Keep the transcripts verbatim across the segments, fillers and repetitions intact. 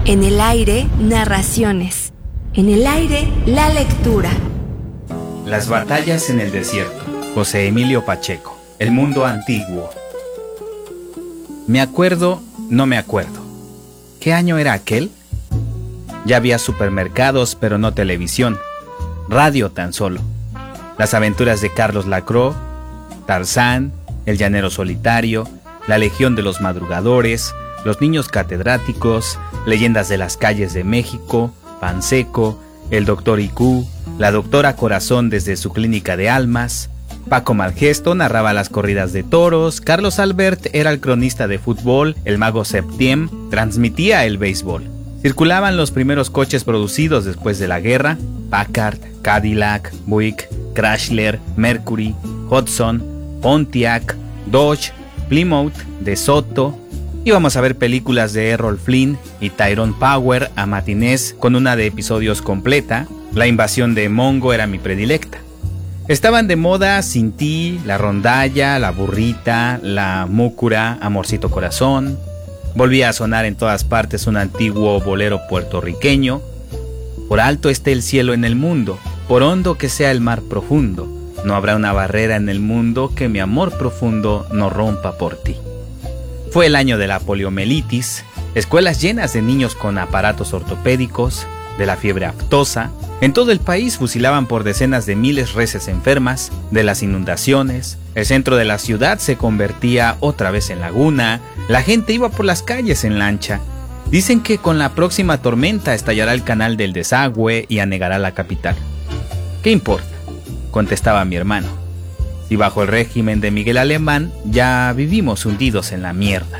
En el aire, narraciones. En el aire, la lectura. Las batallas en el desierto. José Emilio Pacheco. El mundo antiguo. Me acuerdo, no me acuerdo. ¿Qué año era aquel? Ya había supermercados, pero no televisión. Radio tan solo. Las aventuras de Carlos Lacroix, Tarzán, El llanero solitario, La legión de los madrugadores, Los niños catedráticos, Leyendas de las calles de México, Panseco, El doctor Icú, La doctora Corazón desde su clínica de almas. Paco Malgesto narraba las corridas de toros, Carlos Albert era el cronista de fútbol, el mago Septiem transmitía el béisbol. Circulaban los primeros coches producidos después de la guerra: Packard, Cadillac, Buick, Chrysler, Mercury, Hudson, Pontiac, Dodge, Plymouth, DeSoto. Íbamos a ver películas de Errol Flynn y Tyrone Power a matinés con una de episodios completa. La invasión de Mongo era mi predilecta. Estaban de moda Sin ti, La rondalla, La burrita, La múcura, Amorcito corazón. Volvía a sonar en todas partes un antiguo bolero puertorriqueño: por alto esté el cielo en el mundo, por hondo que sea el mar profundo, no habrá una barrera en el mundo que mi amor profundo no rompa por ti. Fue el año de la poliomielitis, escuelas llenas de niños con aparatos ortopédicos, de la fiebre aftosa. En todo el país fusilaban por decenas de miles reses enfermas, de las inundaciones. El centro de la ciudad se convertía otra vez en laguna. La gente iba por las calles en lancha. Dicen que con la próxima tormenta estallará el canal del desagüe y anegará la capital. ¿Qué importa?, contestaba mi hermano. Si bajo el régimen de Miguel Alemán ya vivimos hundidos en la mierda.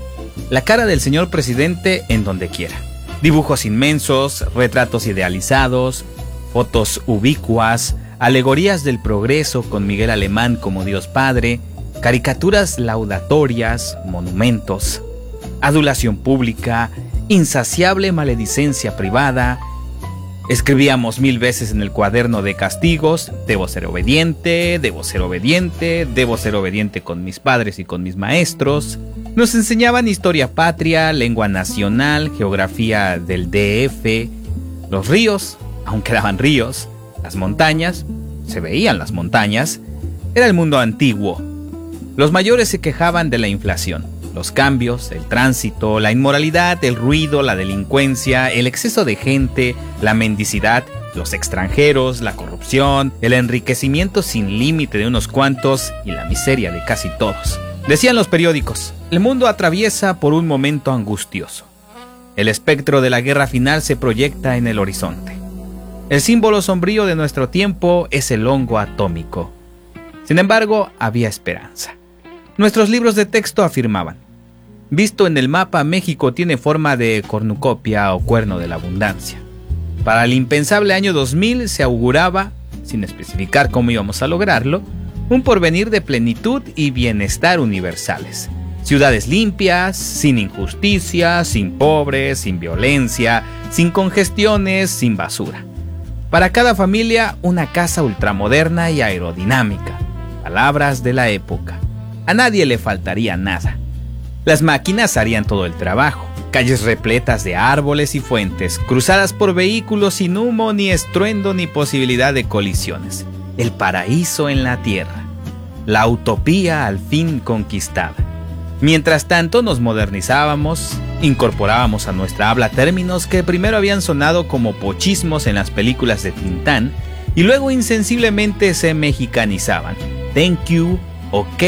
La cara del señor presidente en donde quiera. Dibujos inmensos, retratos idealizados, fotos ubicuas, alegorías del progreso con Miguel Alemán como Dios Padre, caricaturas laudatorias, monumentos, adulación pública, insaciable maledicencia privada. Escribíamos mil veces en el cuaderno de castigos: debo ser obediente, debo ser obediente, debo ser obediente con mis padres y con mis maestros. Nos enseñaban historia patria, lengua nacional, geografía del D F, los ríos, aún quedaban ríos, las montañas, se veían las montañas. Era el mundo antiguo. Los mayores se quejaban de la inflación, los cambios, el tránsito, la inmoralidad, el ruido, la delincuencia, el exceso de gente, la mendicidad, los extranjeros, la corrupción, el enriquecimiento sin límite de unos cuantos y la miseria de casi todos. Decían los periódicos: el mundo atraviesa por un momento angustioso. El espectro de la guerra final se proyecta en el horizonte. El símbolo sombrío de nuestro tiempo es el hongo atómico. Sin embargo, había esperanza. Nuestros libros de texto afirmaban: visto en el mapa, México tiene forma de cornucopia o cuerno de la abundancia. Para el impensable año dos mil se auguraba, sin especificar cómo íbamos a lograrlo, un porvenir de plenitud y bienestar universales. Ciudades limpias, sin injusticia, sin pobres, sin violencia, sin congestiones, sin basura. Para cada familia, una casa ultramoderna y aerodinámica. Palabras de la época. A nadie le faltaría nada. Las máquinas harían todo el trabajo. Calles repletas de árboles y fuentes, cruzadas por vehículos sin humo, ni estruendo, ni posibilidad de colisiones. El paraíso en la tierra. La utopía al fin conquistada. Mientras tanto nos modernizábamos, incorporábamos a nuestra habla términos que primero habían sonado como pochismos en las películas de Tintán y luego insensiblemente se mexicanizaban. Thank you, ok,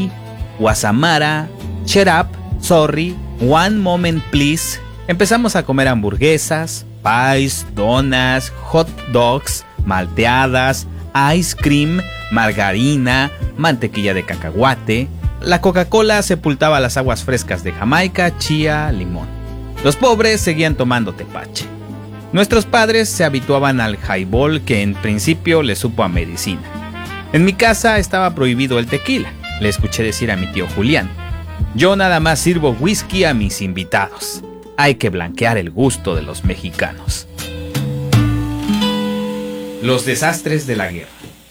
Guasamara, shut up, sorry, one moment please. Empezamos a comer hamburguesas, pies, donas, hot dogs, malteadas, ice cream, margarina, mantequilla de cacahuate. La Coca-Cola sepultaba las aguas frescas de Jamaica, chía, limón. Los pobres seguían tomando tepache. Nuestros padres se habituaban al highball, que en principio les supo a medicina. En mi casa estaba prohibido el tequila, le escuché decir a mi tío Julián. Yo nada más sirvo whisky a mis invitados. Hay que blanquear el gusto de los mexicanos. Los desastres de la guerra.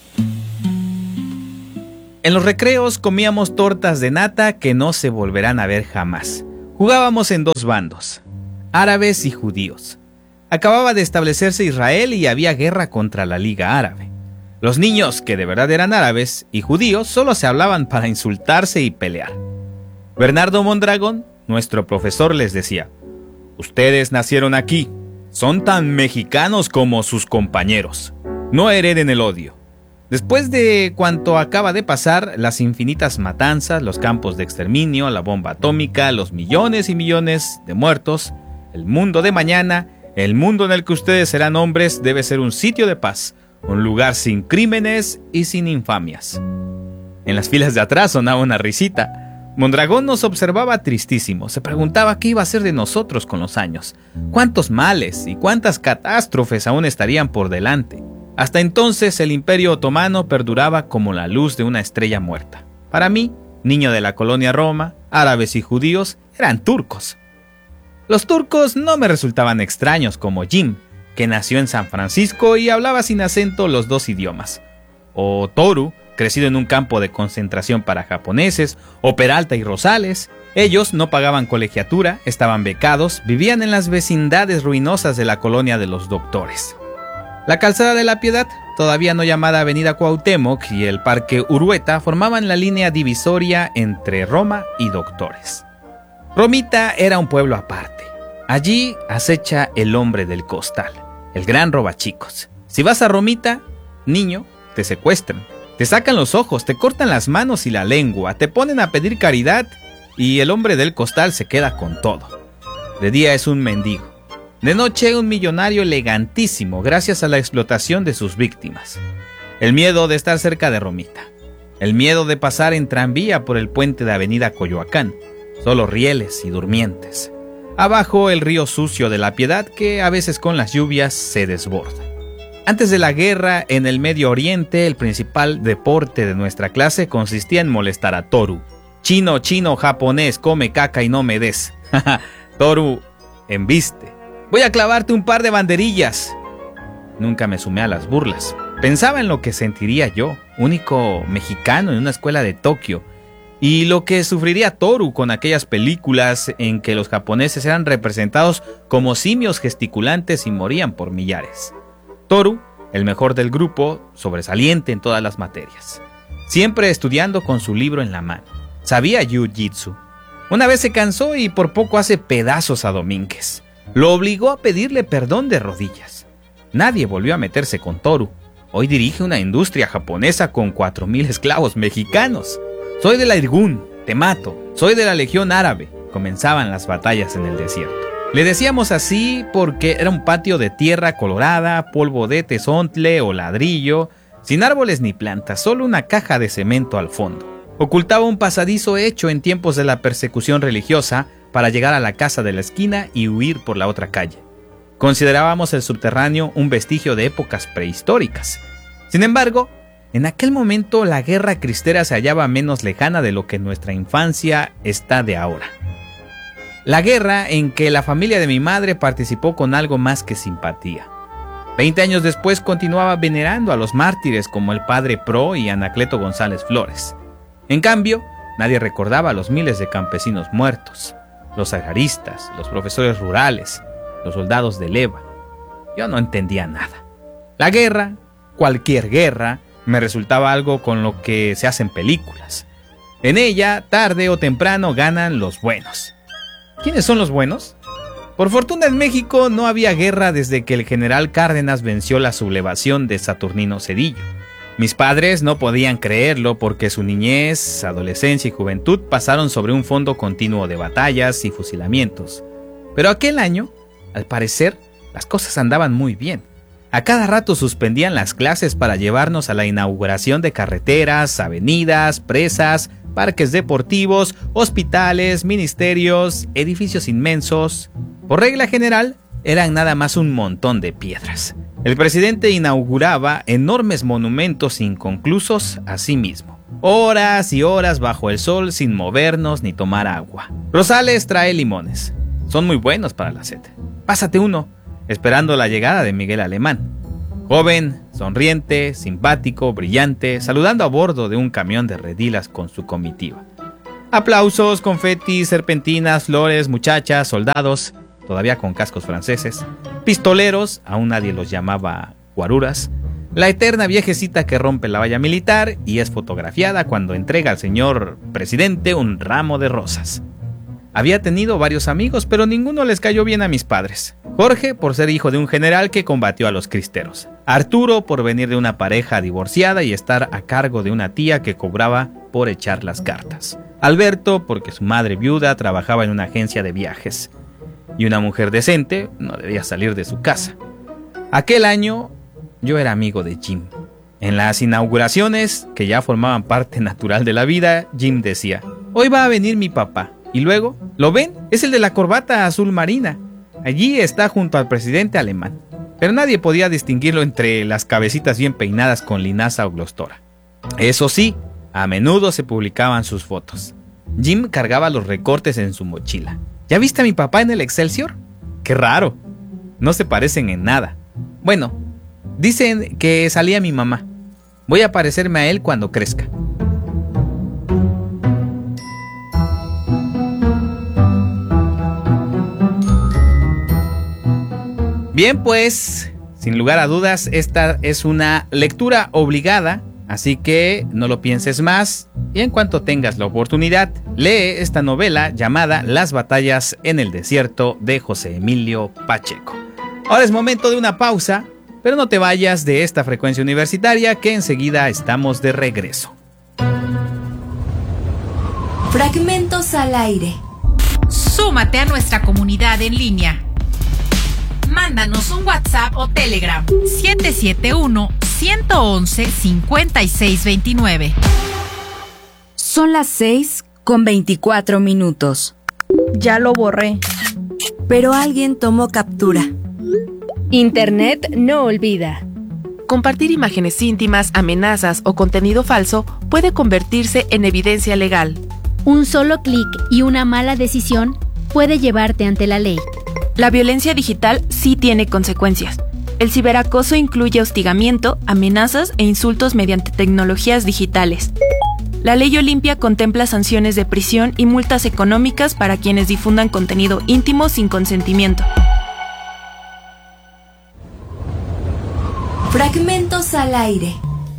En los recreos comíamos tortas de nata que no se volverán a ver jamás. Jugábamos en dos bandos. árabes y judíos. Acababa de establecerse Israel y había guerra contra la Liga Árabe. Los niños, que de verdad eran árabes y judíos, solo se hablaban para insultarse y pelear. Bernardo Mondragón, nuestro profesor, les decía: ustedes nacieron aquí, son tan mexicanos como sus compañeros. No hereden el odio. Después de cuanto acaba de pasar, las infinitas matanzas, los campos de exterminio, la bomba atómica, los millones y millones de muertos, el mundo de mañana, el mundo en el que ustedes serán hombres, debe ser un sitio de paz, un lugar sin crímenes y sin infamias. En las filas de atrás sonaba una risita. Mondragón nos observaba tristísimo, se preguntaba qué iba a ser de nosotros con los años, cuántos males y cuántas catástrofes aún estarían por delante. Hasta entonces el Imperio Otomano perduraba como la luz de una estrella muerta. Para mí, niño de la colonia Roma, árabes y judíos eran turcos. Los turcos no me resultaban extraños como Jim, que nació en San Francisco y hablaba sin acento los dos idiomas, o Toru, crecido en un campo de concentración para japoneses, o Peralta y Rosales. Ellos no pagaban colegiatura, estaban becados, vivían en las vecindades ruinosas de la colonia de los doctores. La calzada de la Piedad, todavía no llamada Avenida Cuauhtémoc, y el Parque Urueta formaban la línea divisoria entre Roma y Doctores. Romita era un pueblo aparte. Allí acecha el hombre del costal, el gran robachicos. Si vas a Romita, niño, te secuestran. Te sacan los ojos, te cortan las manos y la lengua, te ponen a pedir caridad y el hombre del costal se queda con todo. De día es un mendigo, de noche un millonario elegantísimo gracias a la explotación de sus víctimas. El miedo de estar cerca de Romita, el miedo de pasar en tranvía por el puente de Avenida Coyoacán, solo rieles y durmientes. Abajo el río sucio de la Piedad que a veces con las lluvias se desborda. Antes de la guerra, en el Medio Oriente, el principal deporte de nuestra clase consistía en molestar a Toru. Chino, chino, japonés, come caca y no me des. Toru, embiste. Voy a clavarte un par de banderillas. Nunca me sumé a las burlas. Pensaba en lo que sentiría yo, único mexicano en una escuela de Tokio, y lo que sufriría Toru con aquellas películas en que los japoneses eran representados como simios gesticulantes y morían por millares. Toru, el mejor del grupo, sobresaliente en todas las materias. Siempre estudiando con su libro en la mano. Sabía jiu-jitsu. Una vez se cansó y por poco hace pedazos a Domínguez. Lo obligó a pedirle perdón de rodillas. Nadie volvió a meterse con Toru. Hoy dirige una industria japonesa con cuatro mil esclavos mexicanos. Soy de la Irgun, te mato. Soy de la Legión Árabe. Comenzaban las batallas en el desierto. Le decíamos así porque era un patio de tierra colorada, polvo de tezontle o ladrillo, sin árboles ni plantas, solo una caja de cemento al fondo. Ocultaba un pasadizo hecho en tiempos de la persecución religiosa para llegar a la casa de la esquina y huir por la otra calle. Considerábamos el subterráneo un vestigio de épocas prehistóricas. Sin embargo, en aquel momento la guerra cristera se hallaba menos lejana de lo que nuestra infancia está de ahora. La guerra en que la familia de mi madre participó con algo más que simpatía. Veinte años después continuaba venerando a los mártires como el padre Pro y Anacleto González Flores. En cambio, nadie recordaba a los miles de campesinos muertos, los agraristas, los profesores rurales, los soldados de leva. Yo no entendía nada. La guerra, cualquier guerra, me resultaba algo con lo que se hacen películas. En ella, tarde o temprano, ganan los buenos. ¿Quiénes son los buenos? Por fortuna en México no había guerra desde que el general Cárdenas venció la sublevación de Saturnino Cedillo. Mis padres no podían creerlo porque su niñez, adolescencia y juventud pasaron sobre un fondo continuo de batallas y fusilamientos. Pero aquel año, al parecer, las cosas andaban muy bien. A cada rato suspendían las clases para llevarnos a la inauguración de carreteras, avenidas, presas, parques deportivos, hospitales, ministerios, edificios inmensos. Por regla general, eran nada más un montón de piedras. El presidente inauguraba enormes monumentos inconclusos a sí mismo. Horas y horas bajo el sol sin movernos ni tomar agua. Rosales trae limones. Son muy buenos para la sed. Pásate uno, esperando la llegada de Miguel Alemán. Joven, sonriente, simpático, brillante, saludando a bordo de un camión de redilas con su comitiva. Aplausos, confetis, serpentinas, flores, muchachas, soldados. todavía con cascos franceses, pistoleros, aún nadie los llamaba guaruras, la eterna viejecita que rompe la valla militar y es fotografiada cuando entrega al señor presidente un ramo de rosas. Había tenido varios amigos, pero ninguno les cayó bien a mis padres. Jorge, por ser hijo de un general que combatió a los cristeros. Arturo, por venir de una pareja divorciada y estar a cargo de una tía que cobraba por echar las cartas. Alberto, porque su madre viuda trabajaba en una agencia de viajes. Y una mujer decente no debía salir de su casa. Aquel año, yo era amigo de Jim. En las inauguraciones, que ya formaban parte natural de la vida, Jim decía: hoy va a venir mi papá. Y luego, ¿lo ven? Es el de la corbata azul marina. Allí está junto al presidente alemán. Pero nadie podía distinguirlo entre las cabecitas bien peinadas con linaza o glostora. Eso sí, a menudo se publicaban sus fotos. Jim cargaba los recortes en su mochila. ¿Ya viste a mi papá en el Excelsior? ¡Qué raro! No se parecen en nada. Bueno, dicen que salía mi mamá. Voy a parecerme a él cuando crezca. Bien, pues, sin lugar a dudas, esta es una lectura obligada, así que no lo pienses más y en cuanto tengas la oportunidad, lee esta novela llamada Las batallas en el desierto de José Emilio Pacheco. Ahora es momento de una pausa, pero no te vayas de esta frecuencia universitaria que enseguida estamos de regreso. Fragmentos al aire. Súmate a nuestra comunidad en línea. Mándanos un WhatsApp o Telegram siete siete uno, uno uno uno, cinco seis dos nueve. Son las seis con veinticuatro minutos. Ya lo borré. Pero alguien tomó captura. Internet no olvida. Compartir imágenes íntimas, amenazas o contenido falso puede convertirse en evidencia legal. Un solo clic y una mala decisión puede llevarte ante la ley. La violencia digital sí tiene consecuencias. El ciberacoso incluye hostigamiento, amenazas e insultos mediante tecnologías digitales. La ley Olimpia contempla sanciones de prisión y multas económicas para quienes difundan contenido íntimo sin consentimiento. Fragmentos al aire.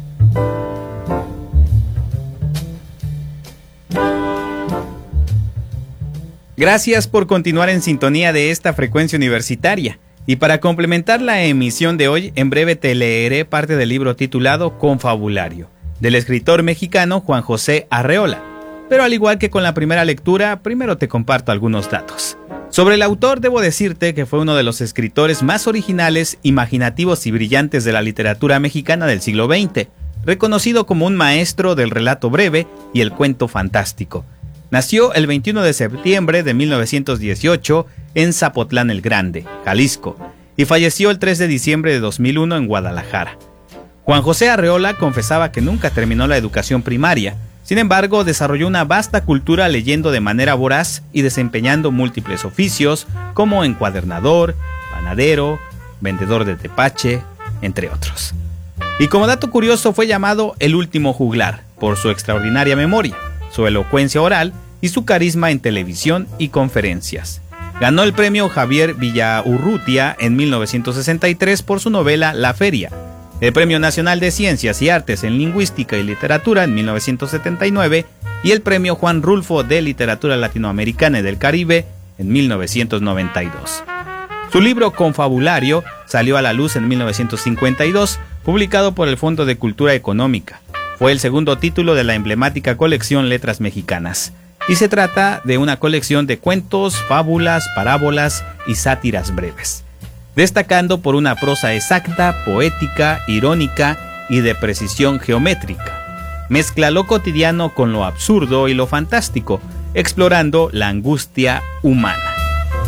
Gracias por continuar en sintonía de esta frecuencia universitaria. Y para complementar la emisión de hoy, en breve te leeré parte del libro titulado Confabulario, del escritor mexicano Juan José Arreola. Pero al igual que con la primera lectura, primero te comparto algunos datos. Sobre el autor debo decirte que fue uno de los escritores más originales, imaginativos y brillantes de la literatura mexicana del siglo veinte, reconocido como un maestro del relato breve y el cuento fantástico. Nació el veintiuno de septiembre de mil novecientos dieciocho en Zapotlán el Grande, Jalisco, y falleció el tres de diciembre de dos mil uno en Guadalajara. Juan José Arreola confesaba que nunca terminó la educación primaria, sin embargo desarrolló una vasta cultura leyendo de manera voraz y desempeñando múltiples oficios como encuadernador, panadero, vendedor de tepache, entre otros. Y como dato curioso fue llamado el último juglar por su extraordinaria memoria, su elocuencia oral y su carisma en televisión y conferencias. Ganó el premio Javier Villaurrutia en mil novecientos sesenta y tres por su novela La Feria, el Premio Nacional de Ciencias y Artes en Lingüística y Literatura en mil novecientos setenta y nueve y el Premio Juan Rulfo de Literatura Latinoamericana y del Caribe en mil novecientos noventa y dos. Su libro Confabulario salió a la luz en mil novecientos cincuenta y dos, publicado por el Fondo de Cultura Económica. Fue el segundo título de la emblemática colección Letras Mexicanas, y se trata de una colección de cuentos, fábulas, parábolas y sátiras breves, destacando por una prosa exacta, poética, irónica y de precisión geométrica. Mezcla lo cotidiano con lo absurdo y lo fantástico, explorando la angustia humana.